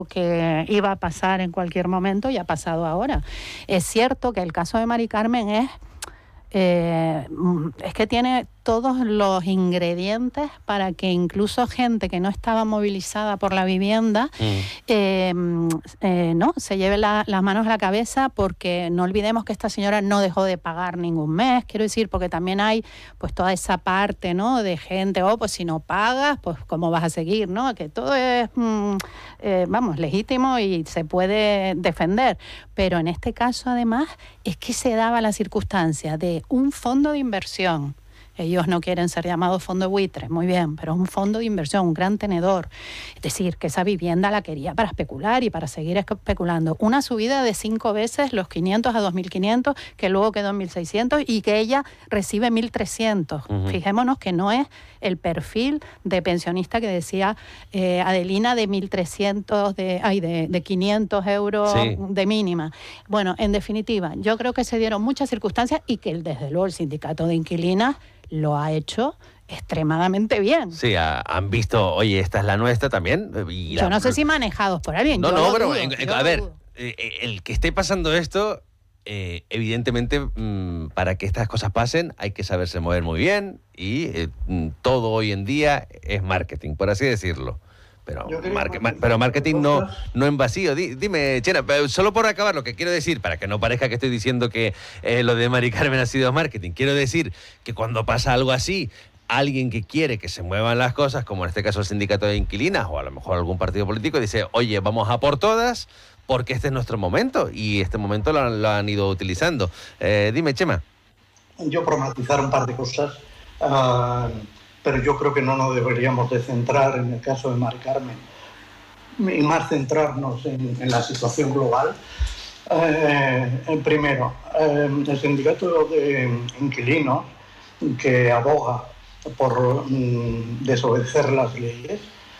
que iba a pasar en cualquier momento y ha pasado ahora. Es cierto que el caso de Mari Carmen es que tiene todos los ingredientes para que incluso gente que no estaba movilizada por la vivienda no se lleve las manos a la cabeza, porque no olvidemos que esta señora no dejó de pagar ningún mes, quiero decir, porque también hay pues toda esa parte, ¿no?, de gente, pues si no pagas, pues cómo vas a seguir, ¿no? Que todo es legítimo y se puede defender, pero en este caso además es que se daba la circunstancia de un fondo de inversión. Ellos no quieren ser llamados fondo de buitre, muy bien, pero es un fondo de inversión, un gran tenedor. Es decir, que esa vivienda la quería para especular y para seguir especulando. Una subida de 5 veces los 500 a 2.500, que luego quedó en 1.600 y que ella recibe 1.300. Fijémonos que no es el perfil de pensionista que decía Adelina, de 1.300, de 500 euros de mínima. Bueno, en definitiva, yo creo que se dieron muchas circunstancias y que desde luego el sindicato de inquilinas lo ha hecho extremadamente bien. Sí, han visto, oye, esta es la nuestra también. Yo no sé si manejados por alguien. Pero a ver, el que esté pasando esto, evidentemente, para que estas cosas pasen hay que saberse mover muy bien y todo hoy en día es marketing, por así decirlo. Pero marketing no en vacío. Dime, Chena, solo por acabar, lo que quiero decir, para que no parezca que estoy diciendo que lo de Mari Carmen ha sido marketing, quiero decir que cuando pasa algo así, alguien que quiere que se muevan las cosas, como en este caso el sindicato de inquilinas o a lo mejor algún partido político, dice, oye, vamos a por todas porque este es nuestro momento, y este momento lo han ido utilizando. Dime, Chema. Yo, por matizar un par de cosas, pero yo creo que no nos deberíamos de centrar en el caso de Mari Carmen y más centrarnos en la situación global. Primero, el sindicato de inquilinos, que aboga por desobedecer las leyes,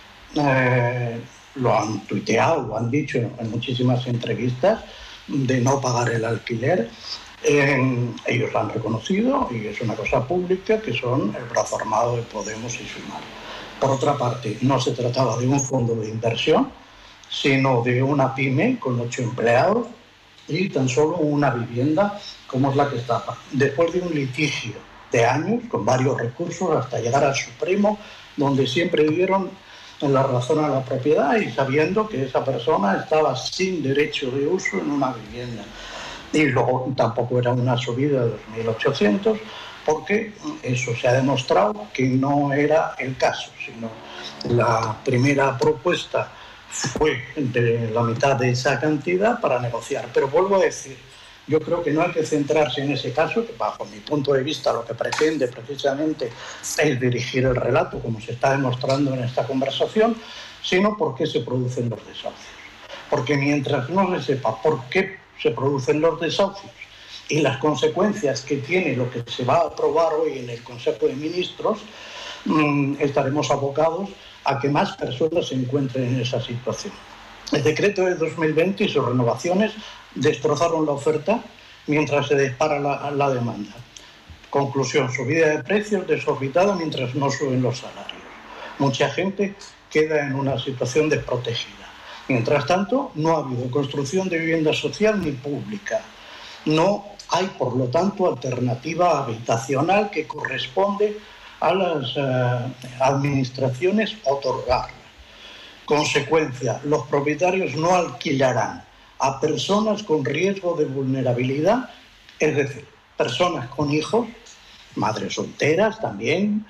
lo han tuiteado, lo han dicho en muchísimas entrevistas, de no pagar el alquiler. Ellos lo han reconocido y es una cosa pública, que son el brazo armado de Podemos y Sumar. Por otra parte, no se trataba de un fondo de inversión, sino de una pyme con 8 empleados y tan solo una vivienda como es la que estaba. Después de un litigio de años, con varios recursos, hasta llegar al Supremo, donde siempre dieron la razón a la propiedad y sabiendo que esa persona estaba sin derecho de uso en una vivienda. Y luego tampoco era una subida de 2.800, porque eso se ha demostrado que no era el caso, sino la primera propuesta fue de la mitad de esa cantidad para negociar. Pero vuelvo a decir, yo creo que no hay que centrarse en ese caso, que bajo mi punto de vista lo que pretende precisamente es dirigir el relato, como se está demostrando en esta conversación, sino por qué se producen los desahucios. Porque mientras no se sepa por qué se producen los desahucios y las consecuencias que tiene lo que se va a aprobar hoy en el Consejo de Ministros, estaremos abocados a que más personas se encuentren en esa situación. El decreto de 2020 y sus renovaciones destrozaron la oferta mientras se dispara la demanda. Conclusión, subida de precios desorbitada mientras no suben los salarios. Mucha gente queda en una situación desprotegida. Mientras tanto, no ha habido construcción de vivienda social ni pública. No hay, por lo tanto, alternativa habitacional que corresponde a las administraciones otorgar. Consecuencia, los propietarios no alquilarán a personas con riesgo de vulnerabilidad, es decir, personas con hijos, madres solteras también,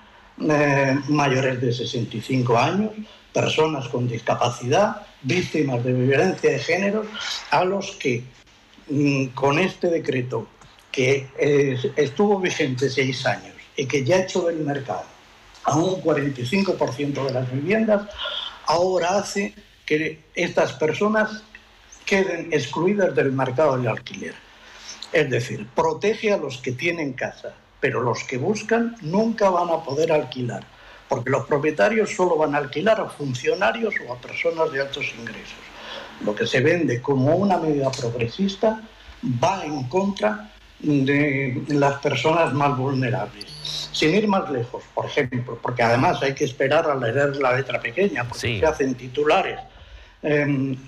mayores de 65 años, personas con discapacidad, víctimas de violencia de género, a los que con este decreto, que estuvo vigente 6 años y que ya ha hecho del mercado a un 45% de las viviendas, ahora hace que estas personas queden excluidas del mercado del alquiler. Es decir, protege a los que tienen casa, pero los que buscan nunca van a poder alquilar, porque los propietarios solo van a alquilar a funcionarios o a personas de altos ingresos. Lo que se vende como una medida progresista va en contra de las personas más vulnerables. Sin ir más lejos, por ejemplo, porque además hay que esperar a leer la letra pequeña, porque se hacen titulares.